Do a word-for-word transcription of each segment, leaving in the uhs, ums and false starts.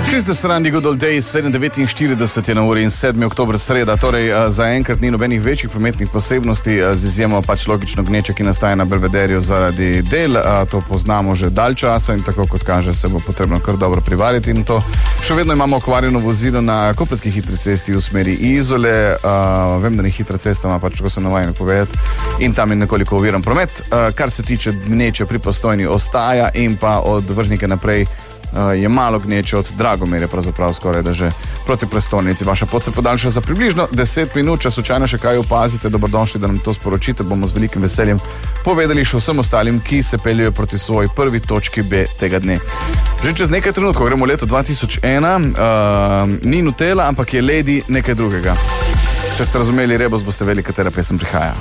Kiss the Surrounding Good Old Days, sedem devetinštirideset je na uri in sedmi oktober sreda, torej zaenkrat ni nobenih večjih prometnih posebnosti, z izjemo pač logično gneče, ki nastaja na Belvederju zaradi del, to poznamo že dalj časa in tako kot kaže se bo potrebno kar dobro privariti in to. Še vedno imamo okvarjeno vozilo na koprski hitri cesti v smeri Izole, uh, vem, da ni hitra cesta, ima pač, ko se navajam povedati, in tam je nekoliko oviran promet. Uh, kar se tiče gneče pri Postojni ostaja in pa od Vrhnike naprej Uh, je malo gneče od Dragomerja, pravzaprav skoraj da že proti prestolnici. Vaša pot se podaljša za približno deset minut, če slučajno še kaj opazite, dobrodošli, da nam to sporočite, bomo z velikim veseljem povedali še vsem ostalim, ki se peljejo proti svoji prvi točki B tega dne. Že čez nekaj trenutkov gremo v leto dva tisoč ena, uh, ni Nutella, ampak je Lady nekaj drugega. Če ste razumeli rebus, boste vedeli, katera pesem prihaja.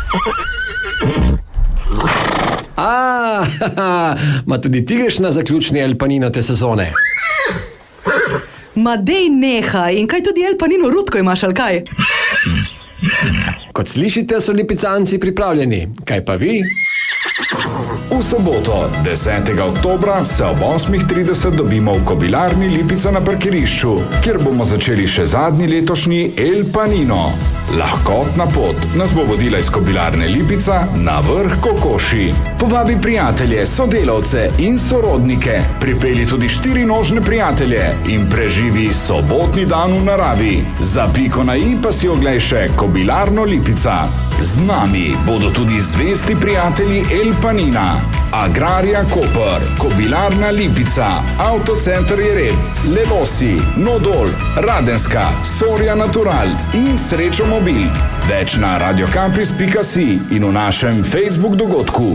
A, ma tudi ti greš na zaključni El Panino te sezone? Ma dej nehaj, in kaj tudi El Panino Rutko imaš, ali kaj? Kot slišite, so lipicanci pripravljeni. Kaj pa vi? V soboto, desetega oktobra, se ob osmih trideset dobimo v Kobilarni Lipica na parkirišču, kjer bomo začeli še zadnji letošnji El Panino. Lahkotna pot nas bo vodila iz Kobilarne Lipica na vrh Kokoši. Povabi prijatelje, sodelavce in sorodnike, pripelji tudi štirinožne prijatelje in preživi sobotni dan v naravi. Za piko na i pa si oglej še Kobilarno Lipica. Z nami bodo tudi zvesti prijatelji El Panina, Agrarija Koper, Kobilarna Lipica, Avtocenter Jereb, Levosi, Nodol, Radenska, Soria Natural in Srečo Mobil. Več na radiocampus pika si in v našem Facebook dogodku.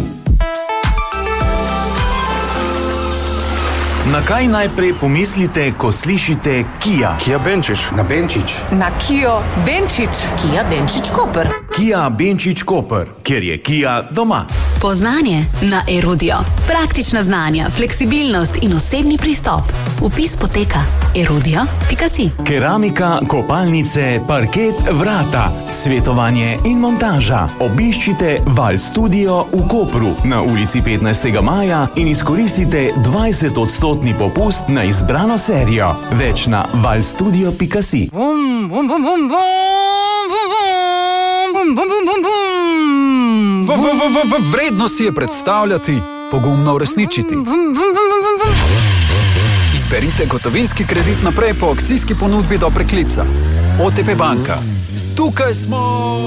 Na kaj najprej pomislite, ko slišite Kia? Kia Benčič. Na Benčič. Na Kio Benčič. Kia Benčič Koper. Kia Benčič Koper, ker je Kia doma. Poznanje na Erudio. Praktična znanja, fleksibilnost in osebni pristop. Vpis poteka erudio pika si. Keramika, kopalnice, parket, vrata, svetovanje in montaža. Obiščite Val Studio v Kopru na ulici petnajstega maja in izkoristite dvajset odstotni popust na izbrano serijo. Več na valstudio pika si. Vum, vum, vum, vum, vum, vum, vum, vum, vum, vum. Vredno si je predstavljati, pogumno uresničiti. Izberite gotovinski kredit naprej po akcijski ponudbi do preklica. O T P banka. Tukaj smo!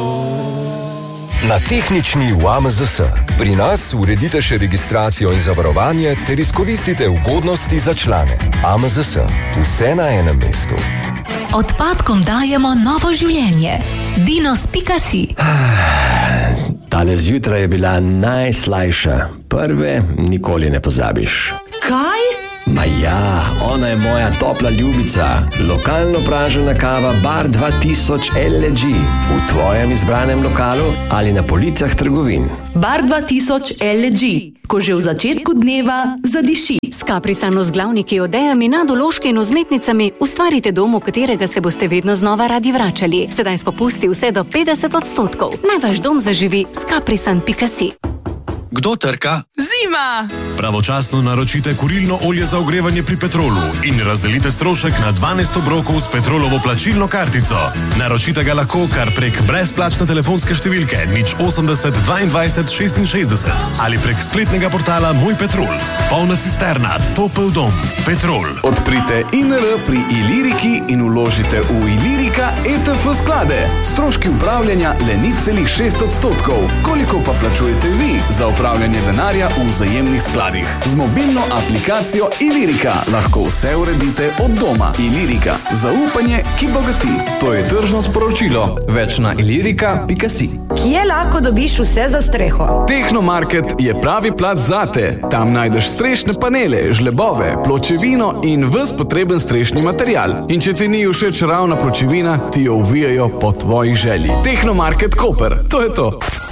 Na tehnični v A M Z S. Pri nas uredite še registracijo in zavarovanje ter izkoristite ugodnosti za člane. A M Z S. Vse na enem mestu. Odpadkom dajemo novo življenje. dinos pika si. Tale zjutraj je bila najslajša. Prve nikoli ne pozabiš. Kaj? Ma ja, ona je moja topla ljubica. Lokalno pražena kava Bar dva tisoč L G v tvojem izbranem lokalu ali na policah trgovin. Bar dva tisoč L G, ko že v začetku dneva zadiši. S Caprisano z glavniki, odejami, nadoložki in vzmetnicami ustvarite dom, v katerega se boste vedno znova radi vračali. Sedaj s popusti vse do petdeset odstotkov. Naj vaš dom zaživi s caprisan pika si. Kdo trka? Zima! Pravočasno naročite kurilno olje za ogrevanje pri Petrolu in razdelite strošek na dvanajst obrokov s Petrolovo plačilno kartico. Naročite ga lahko kar prek brezplačne telefonske številke nič osemdeset dvaindvajset šestinšestdeset ali prek spletnega portala Moj Petrol. Polna cisterna, topel dom. Petrol. Odprite I N R pri Iliriki in vložite v Ilirika E T F sklade. Stroški upravljanja le nič celih šest odstotkov. Koliko pa plačujete vi za upravljanje denarja v vzajemnih skladih? Z mobilno aplikacijo Ilirika lahko vse uredite od doma. Ilirika. Zaupanje, ki bogati. To je tržno sporočilo. Več na ilirika pika si. Kje lahko dobiš vse za streho? Tehnomarket je pravi plac zate. Tam najdeš strešne panele, žlebove, pločevino in ves potreben strešni material. In če ti ni všeč ravna pločevina, ti jo uvijajo po tvoji želji. Tehnomarket Koper. To je to.